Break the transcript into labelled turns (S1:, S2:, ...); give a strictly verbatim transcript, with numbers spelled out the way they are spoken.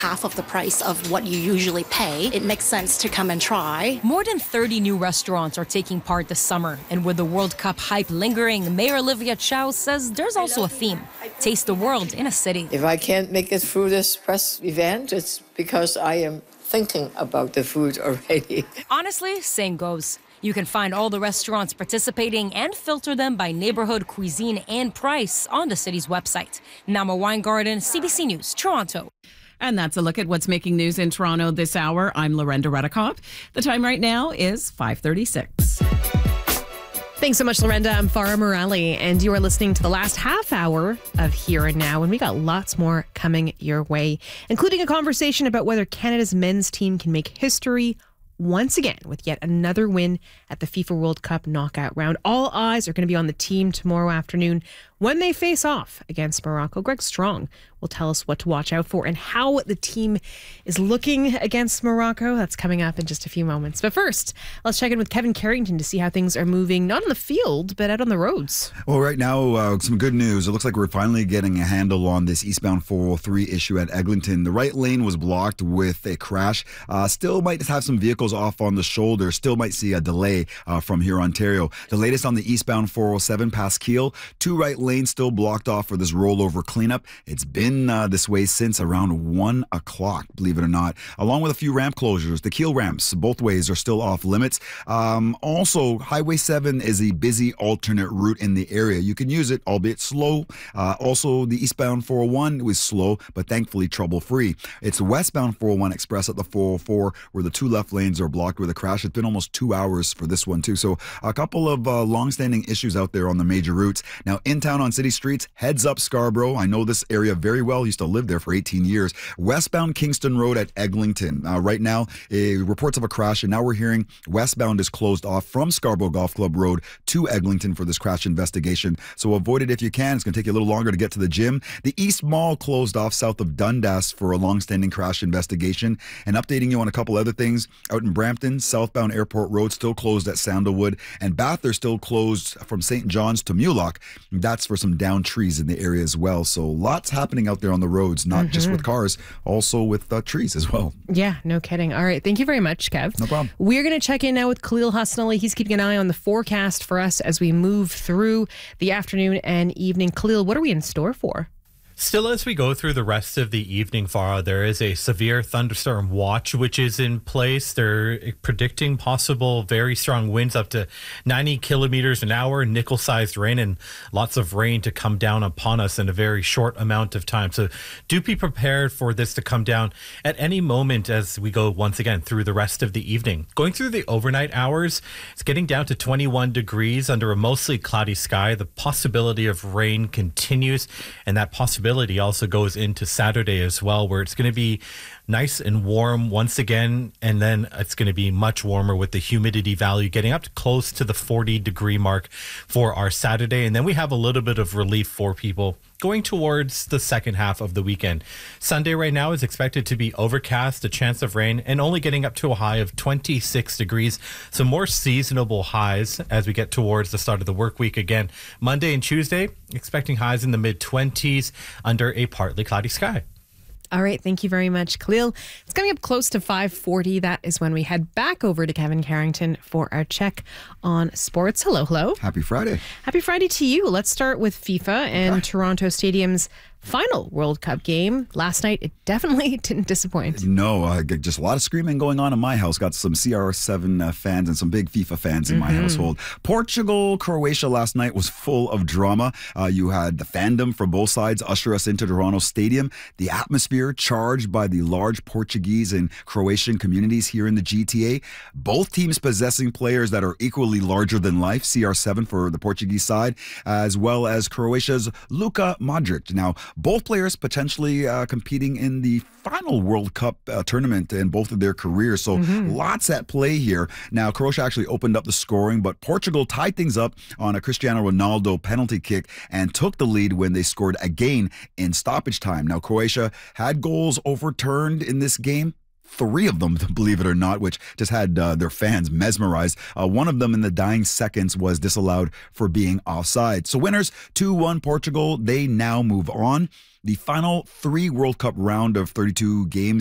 S1: half of the price of what you usually pay, it makes sense to come and try.
S2: More than thirty new restaurants are taking part this summer. And with the World Cup hype lingering, Mayor Olivia Chow says there's also a theme. Taste the world in a city.
S3: If I can't make it through this press event, it's because I am thinking about the food already.
S2: Honestly, same goes. You can find all the restaurants participating and filter them by neighborhood, cuisine, and price on the city's website. Nama Weingarten, C B C News, Toronto.
S4: And that's a look at what's making news in Toronto this hour. I'm Lorenda Redekop. The time right now is five thirty-six.
S5: Thanks so much, Lorenda. I'm Farah Morali, and you are listening to the last half hour of Here and Now, and we got lots more coming your way, including a conversation about whether Canada's men's team can make history once again with yet another win at the FIFA World Cup knockout round. All eyes are going to be on the team tomorrow afternoon when they face off against Morocco. Greg Strong will tell us what to watch out for and how the team is looking against Morocco. That's coming up in just a few moments. But first, let's check in with Kevin Carrington to see how things are moving, not on the field, but out on the roads.
S6: Well, right now, uh, some good news. It looks like we're finally getting a handle on this eastbound four oh three issue at Eglinton. The right lane was blocked with a crash. Uh, still might have some vehicles off on the shoulder. Still might see a delay uh, from here, Ontario. The latest on the eastbound four oh seven past Keele. Two right lanes still blocked off for this rollover cleanup. It's been uh, this way since around one o'clock, believe it or not, along with a few ramp closures. The Keele ramps, both ways, are still off limits. Um, also, Highway seven is a busy alternate route in the area. You can use it, albeit slow. Uh, also, the eastbound four oh one was slow, but thankfully trouble-free. It's westbound four oh one Express at the four oh four, where the two left lanes are blocked with a crash. It's been almost two hours for this one, too. So a couple of uh, long-standing issues out there on the major routes. Now, in town on city streets, heads up Scarborough. I know this area very well. Used to live there for eighteen years. Westbound Kingston Road at Eglinton. Uh, right now, uh, reports of a crash, and now we're hearing westbound is closed off from Scarborough Golf Club Road to Eglinton for this crash investigation. So avoid it if you can. It's going to take you a little longer to get to the gym. The East Mall closed off south of Dundas for a long-standing crash investigation. And updating you on a couple other things. Out in Brampton, southbound Airport Road still closed at Sandalwood, and Bathurst still closed from Saint John's to Mulock. That's for some downed trees in the area as well. So lots happening out there on the roads, not mm-hmm. just with cars, also with uh, trees as well.
S5: Yeah, no kidding. All right. Thank you very much, Kev.
S6: No problem.
S5: We're going to check in now with Khalil Hasnali. He's keeping an eye on the forecast for us as we move through the afternoon and evening. Khalil, what are we in store for?
S7: Still, as we go through the rest of the evening, Farah, there is a severe thunderstorm watch which is in place. They're predicting possible very strong winds up to ninety kilometers an hour, nickel-sized rain, and lots of rain to come down upon us in a very short amount of time. So do be prepared for this to come down at any moment as we go once again through the rest of the evening. Going through the overnight hours, it's getting down to twenty-one degrees under a mostly cloudy sky. The possibility of rain continues, and that possibility also goes into Saturday as well, where it's going to be nice and warm once again, and then it's going to be much warmer with the humidity value getting up to close to the forty degree mark for our Saturday. And then we have a little bit of relief for people going towards the second half of the weekend. Sunday right now is expected to be overcast, a chance of rain, and only getting up to a high of twenty-six degrees. So more seasonable highs as we get towards the start of the work week again. Monday and Tuesday, expecting highs in the mid twenties under a partly cloudy sky.
S5: All right. Thank you very much, Khalil. It's coming up close to five forty. That is when we head back over to Kevin Carrington for our check on sports. Hello, hello.
S6: Happy Friday.
S5: Happy Friday to you. Let's start with FIFA and okay. Toronto Stadium's final World Cup game. Last night, it definitely didn't disappoint.
S6: No, uh, just a lot of screaming going on in my house. Got some C R seven uh, fans and some big FIFA fans in mm-hmm. my household. Portugal, Croatia last night was full of drama. Uh, you had the fandom from both sides usher us into Toronto Stadium. The atmosphere charged by the large Portuguese and Croatian communities here in the G T A. Both teams possessing players that are equally larger than life. C R seven for the Portuguese side, as well as Croatia's Luka Modric. Now, both players potentially uh, competing in the final World Cup uh, tournament in both of their careers. So mm-hmm. lots at play here. Now, Croatia actually opened up the scoring, but Portugal tied things up on a Cristiano Ronaldo penalty kick and took the lead when they scored again in stoppage time. Now, Croatia had goals overturned in this game. Three of them, believe it or not, which just had uh, their fans mesmerized. Uh, one of them in the dying seconds was disallowed for being offside. So winners two one Portugal. They now move on. The final three World Cup round of thirty-two games